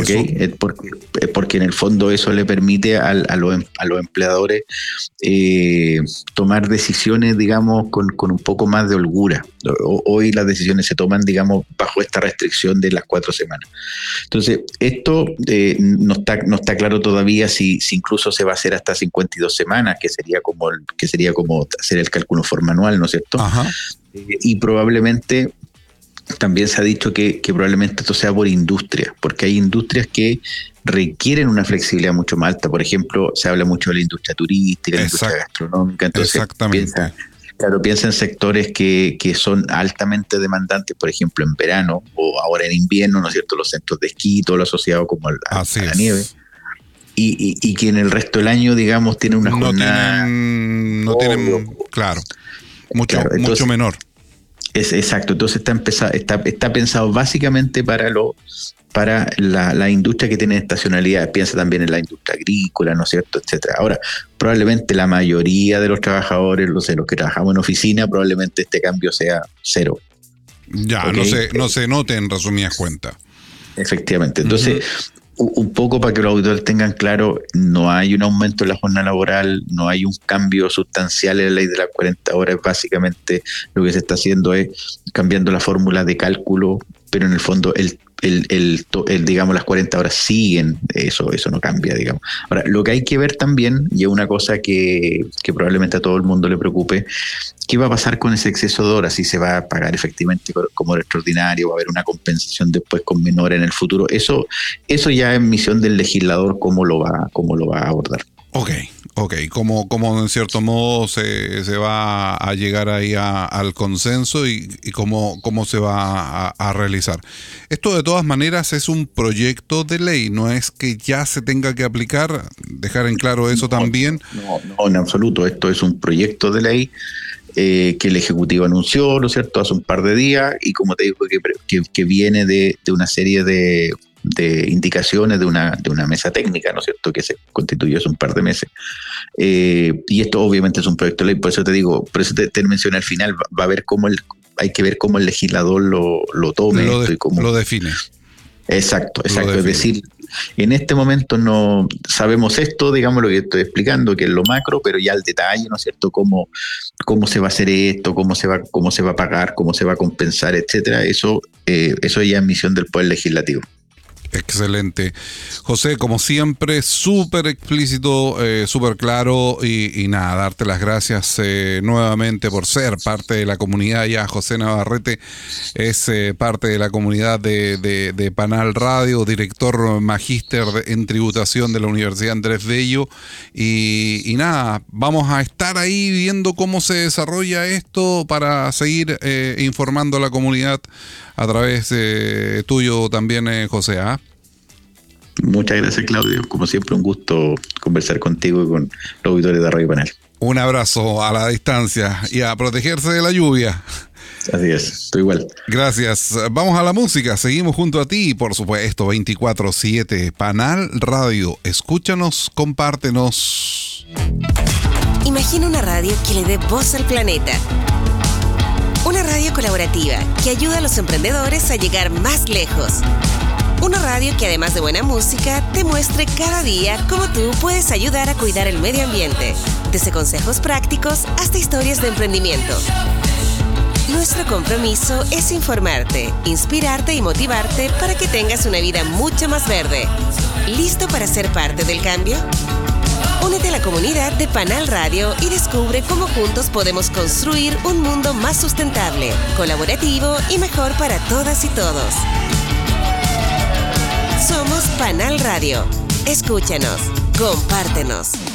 ¿ok? Porque en el fondo eso le permite a los empleadores tomar decisiones, digamos, con un poco más de holgura. Hoy las decisiones se toman, digamos, bajo esta restricción de las 4 semanas. Entonces, esto no está claro todavía si incluso se va a hacer hasta 52 semanas, que sería como hacer el cálculo forma anual, ¿no es cierto? Ajá. Y probablemente también se ha dicho que probablemente esto sea por industria, porque hay industrias que requieren una flexibilidad mucho más alta. Por ejemplo, se habla mucho de la industria turística, la industria gastronómica. Entonces, piensa en sectores que son altamente demandantes, por ejemplo, en verano o ahora en invierno, ¿no es cierto? Los centros de esquí, todo lo asociado como a la nieve. Y que en el resto del año, digamos, tienen una jornada... No tienen, claro, mucho menor. Exacto, entonces está pensado básicamente para la industria que tiene estacionalidad. Piensa también en la industria agrícola, ¿no es cierto?, etcétera. Ahora, probablemente la mayoría de los trabajadores, los que trabajamos en oficina, probablemente este cambio sea cero. Ya, ¿okay? No se note en resumidas cuentas. Efectivamente, entonces... Un poco para que los auditores tengan claro, no hay un aumento en la jornada laboral, no hay un cambio sustancial en la ley de las 40 horas. Básicamente lo que se está haciendo es cambiando la fórmula de cálculo, pero en el fondo digamos, las 40 horas siguen, eso no cambia, digamos. Ahora, lo que hay que ver también, y es una cosa que probablemente a todo el mundo le preocupe, ¿qué va a pasar con ese exceso de horas? Si se va a pagar efectivamente como hora extraordinario, va a haber una compensación después con menor en el futuro. Eso ya es misión del legislador cómo lo va a abordar. Ok. Como en cierto modo se va a llegar ahí al consenso y cómo se va a realizar. Esto de todas maneras es un proyecto de ley, no es que ya se tenga que aplicar, dejar en claro eso también. No, en absoluto, esto es un proyecto de ley que el Ejecutivo anunció, ¿no es cierto?, hace un par de días, y como te digo, que viene de una serie de indicaciones de una mesa técnica, ¿no es cierto?, que se constituyó hace un par de meses. Y esto obviamente es un proyecto de ley, por eso te mencioné al final, hay que ver cómo el legislador lo tome y cómo lo define. Exacto. Es decir, en este momento no sabemos esto, digamos, lo que estoy explicando, que es lo macro, pero ya el detalle, ¿no es cierto?, cómo se va a hacer esto, cómo se va a pagar, cómo se va a compensar, etcétera. Eso ya es misión del Poder Legislativo. Excelente. José, como siempre, súper explícito, súper claro y nada, darte las gracias nuevamente por ser parte de la comunidad. Ya José Navarrete es parte de la comunidad de Panal Radio, director magíster en tributación de la Universidad Andrés Bello y nada, vamos a estar ahí viendo cómo se desarrolla esto para seguir informando a la comunidad a través tuyo también, José. Muchas gracias, Claudio. Como siempre, un gusto conversar contigo y con los auditores de Radio Panal. Un abrazo a la distancia y a protegerse de la lluvia. Así es, estoy igual. Gracias. Vamos a la música. Seguimos junto a ti, por supuesto, 24/7. Panal Radio. Escúchanos, compártenos. Imagina una radio que le dé voz al planeta. Una radio colaborativa que ayuda a los emprendedores a llegar más lejos. Una radio que además de buena música, te muestre cada día cómo tú puedes ayudar a cuidar el medio ambiente. Desde consejos prácticos hasta historias de emprendimiento. Nuestro compromiso es informarte, inspirarte y motivarte para que tengas una vida mucho más verde. ¿Listo para ser parte del cambio? Únete a la comunidad de Panal Radio y descubre cómo juntos podemos construir un mundo más sustentable, colaborativo y mejor para todas y todos. Somos Panal Radio. Escúchanos, compártenos.